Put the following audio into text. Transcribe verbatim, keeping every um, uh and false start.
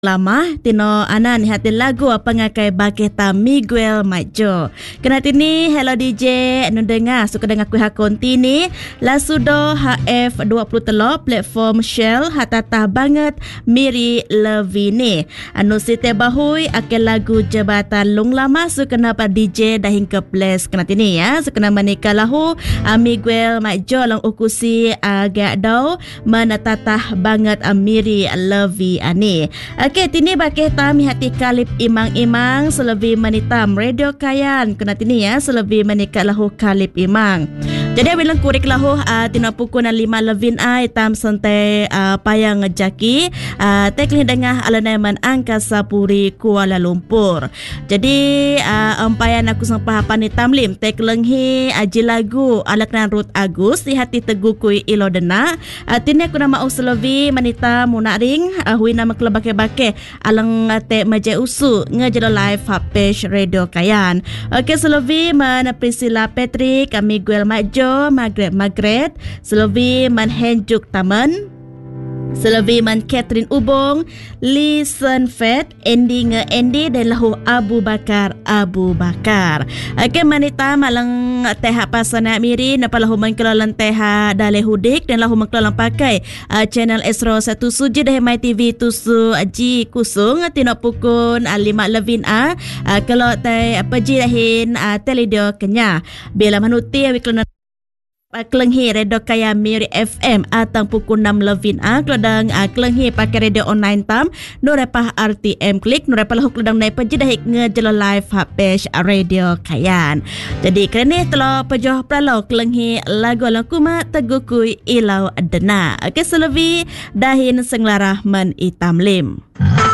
lama tino anan hati lagu pengakai baketa Miguel Majo. Kena tini hello D J anu dengar suka dengar ku hakon tini la sudo H F dua puluh telo platform Shell hatata banget Miri Levine anu site bahui akel lagu jabatan lung lama suka napa D J dahin ke place kena tini ya suka nama nikah lahu uh, Miguel Majo lang ukusi agak uh, dau menatah banget uh, Miri Levine. Okey, tini bakeh tami hati kalip imang-imang selebih menitam radio kayan. Kena tini ya, selebih menikat lahu kalip imang. Jadi bilang kurik lahu uh, tina pukul lima levin ai tam santai uh, payang ngejaki uh, tekli dengah alaneman Angkasa Puri Kuala Lumpur. Jadi uh, umpayan aku sang pahapan ni tamlim tek lenghi aji lagu alaknan Ruth Agus di hati tegukui ilo dena. Uh, tini aku nama uslevi manita munaring uh, hui nama kelebake-bake alang te maje usu ngejelo live page radio kayan. Okey, selebih mana Priscilla Patrick, Miguel Majo, Margaret Margaret, selebih man Henjuk Taman, selebih man Catherine Ubong, Lee Sun Fat, Andy nge Andy dan lahu Abu Bakar Abu Bakar. Okey, manita malang teha pasana miri napa lahu man kelalan teha dale hudik dan lahu mengkelalan pakai uh, channel Astro satu suji dah My T V tusu ji kusung tino pukun uh, lima levin a uh, kalau tai apa ji dahin uh, teledio kenya bila manuti awik kelenghi radio kaya Miri F M atang pukul enam levin a keladang uh, kelenghi pakai radio online tam nurepah R T M klik nurepah lahu keladang naik penjedahik ngejelo live page radio kayan. Jadi kerana telah pejoh pralau kelenghi lagu alang kuma tegukui ilau dena. Okey, selebih dahin senglarah men itamlim.